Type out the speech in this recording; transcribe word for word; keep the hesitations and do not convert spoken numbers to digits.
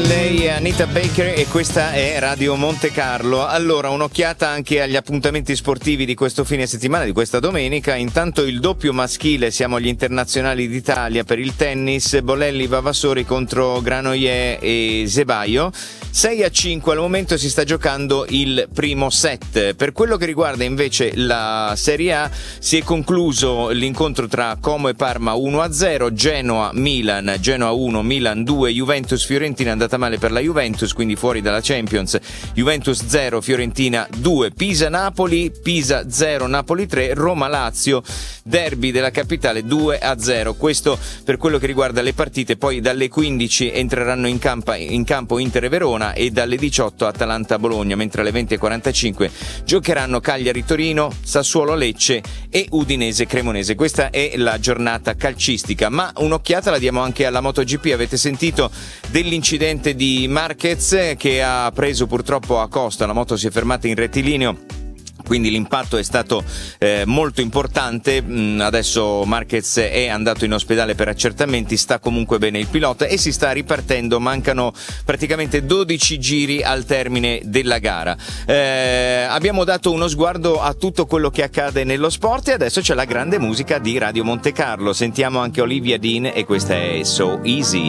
Lei è Anita Baker e questa è Radio Monte Carlo. Allora, un'occhiata anche agli appuntamenti sportivi di questo fine settimana, di questa domenica. Intanto il doppio maschile, siamo agli internazionali d'Italia per il tennis, Bolelli Vavassori contro Granollers e Zebaio. sei a cinque al momento si sta giocando il primo set. Per quello che riguarda invece la Serie A, si è concluso l'incontro tra Como e Parma uno a zero, Genoa Milan, Genoa uno, Milan due, Juventus Fiorentina è andata male per la Juventus, quindi fuori dalla Champions, Juventus zero, Fiorentina due, Pisa Napoli, Pisa zero, Napoli tre, Roma Lazio, derby della capitale due a zero. Questo per quello che riguarda le partite. Poi dalle quindici entreranno in campo, in campo Inter e Verona, e dalle diciotto Atalanta Bologna, mentre alle venti e quarantacinque giocheranno Cagliari Torino, Sassuolo Lecce e Udinese Cremonese. Questa è la giornata calcistica, ma un'occhiata la diamo anche alla MotoGP. Avete sentito dell'incidente di Marquez che ha preso purtroppo a costa, la moto si è fermata in rettilineo, quindi l'impatto è stato eh, molto importante. Mm, adesso Marquez è andato in ospedale per accertamenti, sta comunque bene il pilota e si sta ripartendo. Mancano praticamente dodici giri al termine della gara. Eh, abbiamo dato uno sguardo a tutto quello che accade nello sport e adesso c'è la grande musica di Radio Monte Carlo. Sentiamo anche Olivia Dean e questa è So Easy.